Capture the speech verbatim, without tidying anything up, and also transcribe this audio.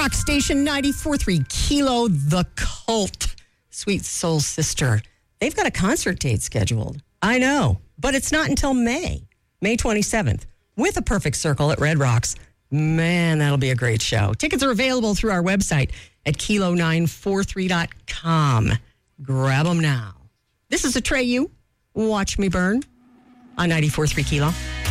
Rock Station ninety-four point three Kilo, The Cult, Sweet Soul Sister. They've got a concert date scheduled. I know, but it's not until May, May twenty-seventh, with a Perfect Circle at Red Rocks. Man, that'll be a great show. Tickets are available through our website at kilo nine forty-three dot com. Grab them now. This is Atreyu. Watch Me Burn on ninety-four point three Kilo.